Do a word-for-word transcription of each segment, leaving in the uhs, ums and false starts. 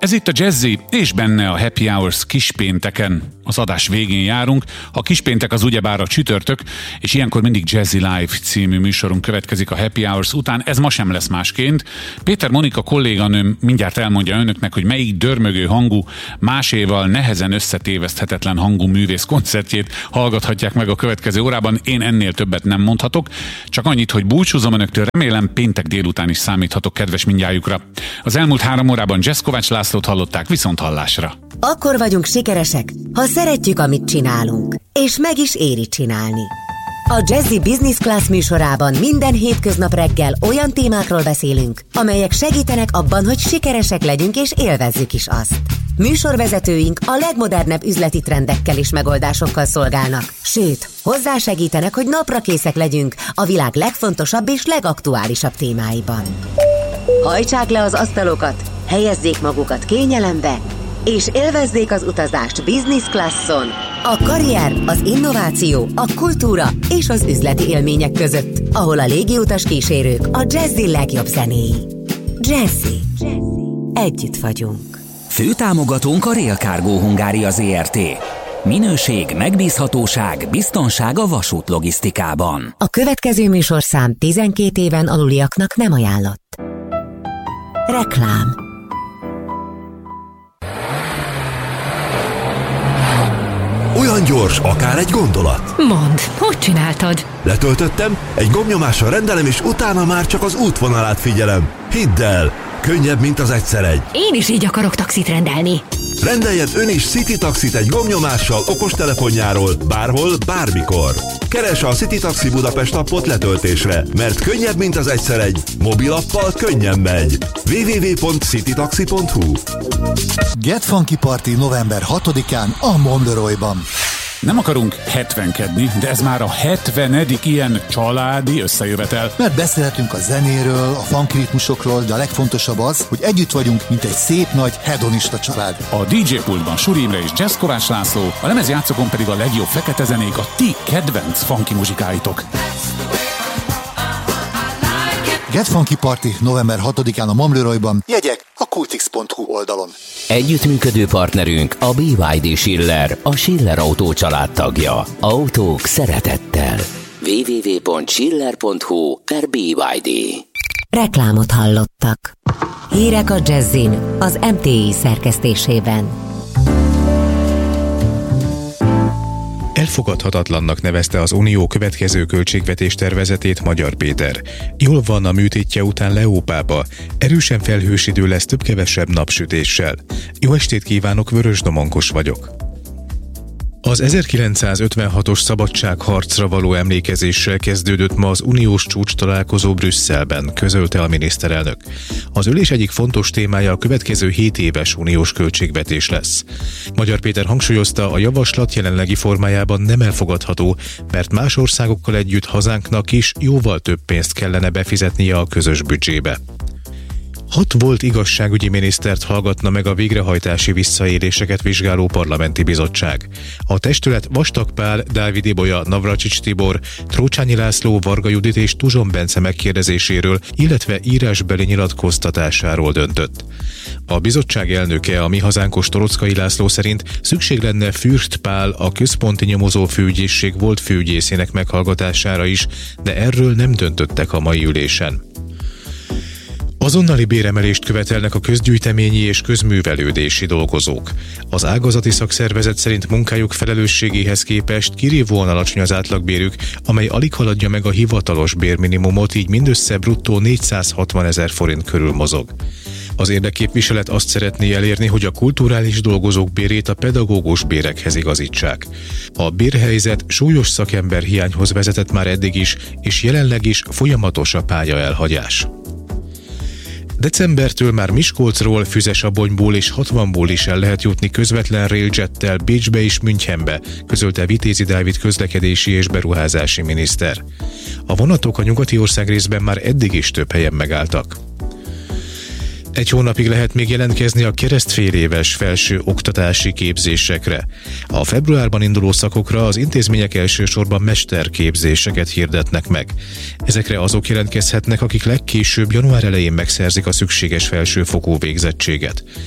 Ez itt a Jazzy, és benne a Happy Hours kispénteken. Az adás végén járunk. A kispéntek az ugyebár a csütörtök, és ilyenkor mindig Jazzy Live című műsorunk következik a Happy Hours után. Ez ma sem lesz másként. Péter Monika kolléganőm mindjárt elmondja önöknek, hogy melyik dörmögő hangú, máséval nehezen összetéveszthetetlen hangú művész koncertjét hallgathatják meg a következő órában. Én ennél többet nem mondhatok, csak annyit, hogy búcsúzom önöktől, remélem péntek délután is számíthatok kedves mindnyájukra. Az elmúlt három órában Jazz Kovács Lászlót hallották, viszont hallásra. Akkor vagyunk sikeresek, ha szeretjük, amit csinálunk, és meg is éri csinálni. A Jazzy Business Class műsorában minden hétköznap reggel olyan témákról beszélünk, amelyek segítenek abban, hogy sikeresek legyünk és élvezzük is azt. Műsorvezetőink a legmodernebb üzleti trendekkel és megoldásokkal szolgálnak, sőt, hozzásegítenek, hogy naprakészek legyünk a világ legfontosabb és legaktuálisabb témáiban. Hajtsák le az asztalokat, helyezzék magukat kényelembe, és élvezzék az utazást business classon, a karrier, az innováció, a kultúra és az üzleti élmények között, ahol a légiutas kísérők a Jazzy legjobb zenéi. Jazzy. Együtt vagyunk. Főtámogatónk a Rail Cargo Hungária Zrt. Minőség, megbízhatóság, biztonság a vasút logisztikában. A következő műsorszám tizenkét éven aluliaknak nem ajánlott. Reklám. Olyan gyors, akár egy gondolat. Mondd, hogy csináltad? Letöltöttem, egy gombnyomással rendelem, és utána már csak az útvonalát figyelem. Hidd el, könnyebb, mint az egyszer egy. Én is így akarok taxit rendelni. Rendeljen ön is City Taxit egy gombnyomással okostelefonjáról, bárhol, bármikor. Keresse a City Taxi Budapest appot letöltésre, mert könnyebb, mint az egyszer egy. Mobilappal könnyen megy. double-u double-u double-u pont city taxi pont hu. Get Funky Party november hatodikán a Monderoyban. Nem akarunk hetvenkedni, de ez már a hetvenedik ilyen családi összejövetel. Mert beszélhetünk a zenéről, a funky ritmusokról, de a legfontosabb az, hogy együtt vagyunk, mint egy szép nagy hedonista család. A dé dzsé pultban Suri Imre és Jazz Kovács László, a lemezjátszókon pedig a legjobb fekete zenék, a ti kedvenc funky muzsikáitok. Get Funky Party november hatodikán a Monderoyban. Jegyek a kultix pont hu oldalon. Együttműködő partnerünk a bé ipszilon dé Schiller, a Schiller Autó családtagja. Autók szeretettel. double-u double-u double-u pont schiller pont hu per bé ipszilon dé. Reklámot hallottak. Hírek a Jazzin az em té i szerkesztésében. Elfogadhatatlannak nevezte az Unió következő költségvetés tervezetét Magyar Péter. Jól van a műtétje után Leó pápa. Erősen felhős idő lesz több-kevesebb napsütéssel. Jó estét kívánok, Vörös Domonkos vagyok. Az ezerkilencszázötvenhatos szabadságharcra való emlékezéssel kezdődött ma az uniós csúcs találkozó Brüsszelben, közölte a miniszterelnök. Az ülés egyik fontos témája a következő hét éves uniós költségvetés lesz. Magyar Péter hangsúlyozta, a javaslat jelenlegi formájában nem elfogadható, mert más országokkal együtt hazánknak is jóval több pénzt kellene befizetnie a közös büdzsébe. Hat volt igazságügyi minisztert hallgatna meg a végrehajtási visszaéléseket vizsgáló parlamenti bizottság. A testület Vastag Pál, Dávid Ibolya, Navracsics Tibor, Trócsányi László, Varga Judit és Tuzson Bence megkérdezéséről, illetve írásbeli nyilatkoztatásáról döntött. A bizottság elnöke, a Mi Hazánkos Torockai László szerint szükség lenne Fürst Pál, a Központi Nyomozó Főügyészség volt főügyészének meghallgatására is, de erről nem döntöttek a mai ülésen. Azonnali béremelést követelnek a közgyűjteményi és közművelődési dolgozók. Az ágazati szakszervezet szerint munkájuk felelősségéhez képest kirívóan alacsony az átlagbérük, amely alig haladja meg a hivatalos bérminimumot, így mindössze bruttó négyszázhatvan ezer forint körül mozog. Az érdekképviselet azt szeretné elérni, hogy a kulturális dolgozók bérét a pedagógus bérekhez igazítsák. A bérhelyzet súlyos szakemberhiányhoz vezetett már eddig is, és jelenleg is folyamatos a pályaelhagyás. Decembertől már Miskolcról, Füzesabonyból és hatvanból is el lehet jutni közvetlen railjettel Bécsbe és Münchenbe, közölte Vitézi Dávid közlekedési és beruházási miniszter. A vonatok a nyugati országrészben már eddig is több helyen megálltak. Egy hónapig lehet még jelentkezni a keresztféléves felső oktatási képzésekre. A februárban induló szakokra az intézmények elsősorban mesterképzéseket hirdetnek meg. Ezekre azok jelentkezhetnek, akik legkésőbb január elején megszerzik a szükséges felsőfokú végzettséget.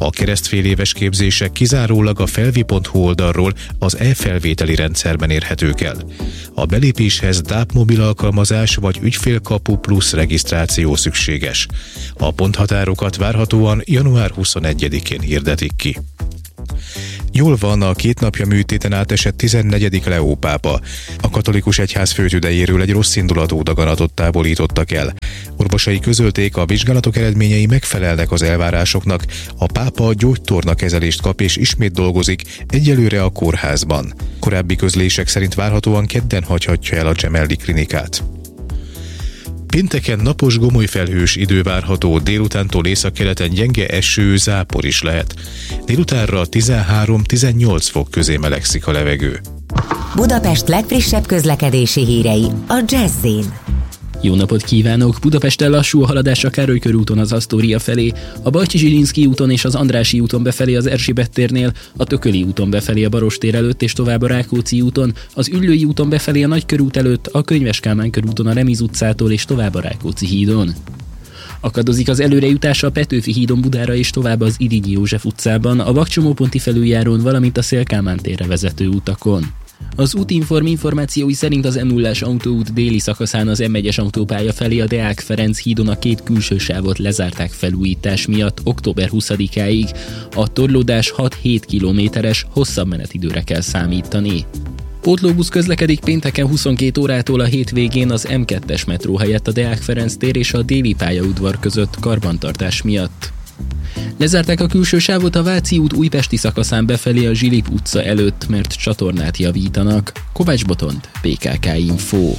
A keresztféléves képzések kizárólag a felvi pont hu oldalról az e-felvételi rendszerben érhetők el. A belépéshez dáp mobil alkalmazás vagy ügyfélkapu plusz regisztráció szükséges. A ponthatárokat várhatóan január huszonegyedikén hirdetik ki. Jól van a két napja műtéten átesett tizennegyedik Leó pápa. A katolikus egyház főtüdejéről egy rosszindulatú daganatot távolítottak el. Orvosai közölték, a vizsgálatok eredményei megfelelnek az elvárásoknak, a pápa gyógytorna kezelést kap és ismét dolgozik, egyelőre a kórházban. Korábbi közlések szerint várhatóan kedden hagyhatja el a Gemelli klinikát. Pénteken napos, gomoly felhős idő várható, délutántól északkeleten gyenge eső, zápor is lehet. Délutánra tizenhárom-tizennyolc fok közé melegszik a levegő. Budapest legfrissebb közlekedési hírei a Jazzin. Jó napot kívánok! Budapesten lassú a haladás a Károly körúton az Asztória felé, a Bajcsy-Zsilinszky úton és az Andrássy úton befelé az Erzsébet térnél, a Tököli úton befelé a Barostér előtt és tovább a Rákóczi úton, az Üllői úton befelé a Nagykörút előtt, a Könyves Kálmán körúton a Remiz utcától és tovább a Rákóczi hídon. Akadozik az előrejutása a Petőfi hídon Budára és tovább az Irigyi József utcában, a Vakcsomóponti felüljárón, valamint a Széll-Kálmán térre vezető utakon. Az Útinform információi szerint az M nullás autóút déli szakaszán az M egyes autópálya felé a Deák Ferenc hídon a két külső sávot lezárták felújítás miatt október huszadikáig. A torlódás hat-hét kilométeres, hosszabb menetidőre kell számítani. Pótlóbusz közlekedik pénteken huszonkét órától a hétvégén az M kettes metró helyett a Deák Ferenc tér és a déli pályaudvar között karbantartás miatt. Lezárták a külső sávot a Váci út újpesti szakaszán befelé a Zsilip utca előtt, mert csatornát javítanak. Kovács Botond, bé ká ká Info.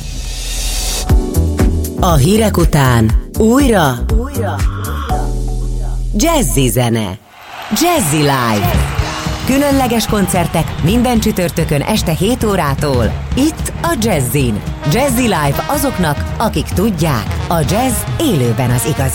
A hírek után újra, újra. Jazzy zene. Jazzy Live. Különleges koncertek minden csütörtökön este hét órától. Itt a Jazzin. Jazzy Live azoknak, akik tudják, a jazz élőben az igazi.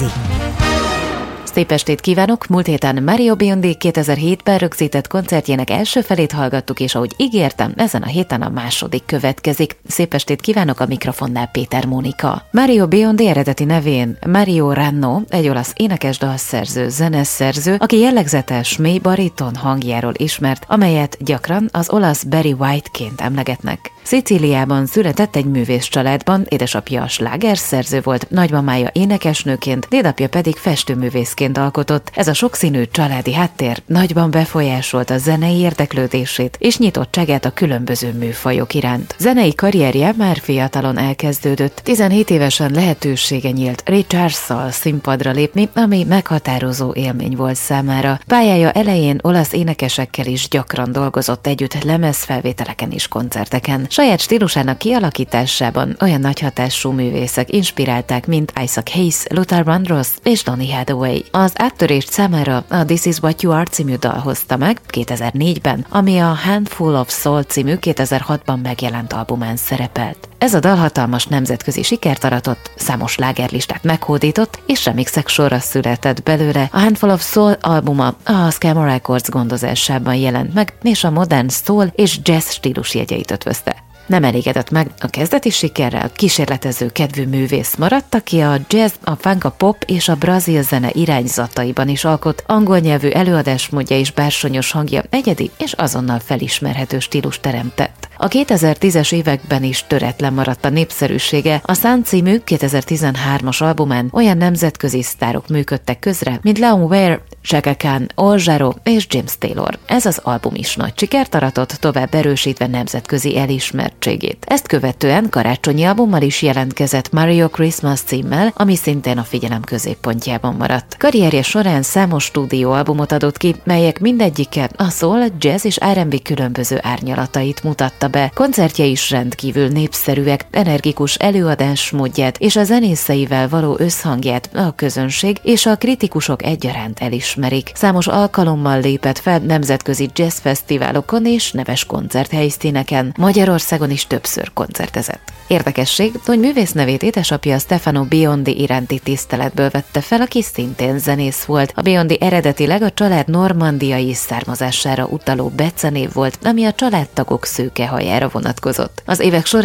Szép estét kívánok! Múlt héten Mario Biondi kétezer-hétben rögzített koncertjének első felét hallgattuk, és ahogy ígértem, ezen a héten a második következik. Szép estét kívánok, a mikrofonnál Péter Mónika. Mario Biondi eredeti nevén Mario Ranno, egy olasz énekes, dalszerző, zeneszerző, aki jellegzetes, mély bariton hangjáról ismert, amelyet gyakran az olasz Barry White-ként emlegetnek. Szicíliában született egy művész családban, édesapja slágerszerző volt, nagymamája énekesnőként, dédapja pedig festőművészként alkotott. Ez a sokszínű családi háttér nagyban befolyásolta a zenei érdeklődését és nyitottságát a különböző műfajok iránt. Zenei karrierje már fiatalon elkezdődött. tizenhét évesen lehetősége nyílt Ray Charles-szal színpadra lépni, ami meghatározó élmény volt számára. Pályája elején olasz énekesekkel is gyakran dolgozott együtt lemezfelvételeken és koncerteken. Saját stílusának kialakításában olyan nagy hatású művészek inspirálták, mint Isaac Hayes, Luther Vandross és Donny Hathaway. Az áttörést számára a This Is What You Are című dal hozta meg kétezer-négyben, ami a Handful of Soul című kétezer-hatban megjelent albumán szerepelt. Ez a dal hatalmas nemzetközi sikert aratott, számos slágerlistát meghódított, és remixek sorra született belőle. A Handful of Soul albuma a Scammer Records gondozásában jelent meg, és a modern soul és jazz stílus jegyeit ötvözte. Nem elégedett meg a kezdeti sikerrel, kísérletező kedvű művész maradt, aki a jazz, a funk, a pop és a brazil zene irányzataiban is alkot, angol nyelvű előadásmódja és bársonyos hangja egyedi és azonnal felismerhető stílus teremtett. A kétezer-tízes években is töretlen maradt a népszerűsége, a Sun című kétezer-tizenhármas albumán olyan nemzetközi sztárok működtek közre, mint Leon Ware, Chaka Khan, Al Jarreau és James Taylor. Ez az album is nagy sikert aratott, tovább erősítve nemzetközi elismertségét. Ezt követően karácsonyi albummal is jelentkezett Mario Christmas címmel, ami szintén a figyelem középpontjában maradt. Karrierje során számos stúdióalbumot adott ki, melyek mindegyike a soul, jazz és er end bé különböző árnyalatait mutatta be. Koncertje is rendkívül népszerűek, energikus előadásmódját és a zenészeivel való összhangját a közönség és a kritikusok egyaránt elismerik. Számos alkalommal lépett fel nemzetközi jazzfesztiválokon és neves koncerthelyszíneken, Magyarországon is többször koncertezett. Érdekesség, hogy művész nevét édesapja Stefano Biondi iránti tiszteletből vette fel, aki szintén zenész volt. A Biondi eredetileg a család normandiai származására utaló becenév volt, ami a családtagok szőke hajára vonatkozott. Az évek során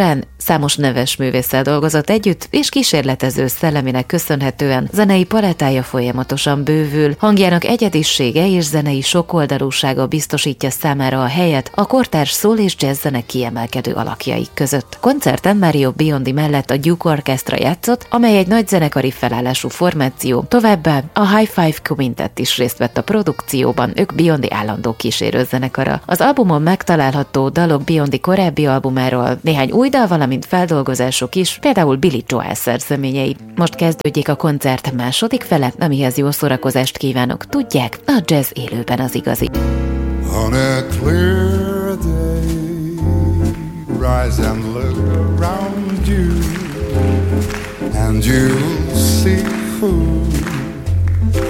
Számos neves művésszel dolgozott együtt, és kísérletező szellemének köszönhetően zenei palettája folyamatosan bővül, hangjának egyedissége és zenei sokoldalúsága biztosítja számára a helyet a kortárs szól és jazz zene kiemelkedő alakjaik között. Koncerten Mario Biondi mellett a Duke Orchestra játszott, amely egy nagy zenekari felállású formáció, továbbá a High Five Quintet is részt vett a produkcióban, ők Biondi állandó kísérőzenekara. Az albumon megtalálható dalok Biondi korábbi albumáról, néhány új dal, valamint feldolgozások is, például Billy Joel szerzeményei. Most kezdődjék a koncert második fele, amihez jó szórakozást kívánok. Tudják, a jazz élőben az igazi. On a clear day, rise and look around you, and you'll see food